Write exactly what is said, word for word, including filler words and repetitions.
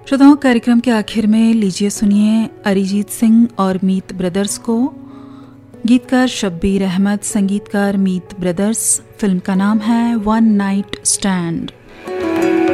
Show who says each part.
Speaker 1: श्रोताओं, कार्यक्रम के आखिर में लीजिए सुनिए अरिजीत सिंह और मीत ब्रदर्स को। गीतकार शब्बीर अहमद, संगीतकार मीत ब्रदर्स। फिल्म का नाम है वन नाइट स्टैंड।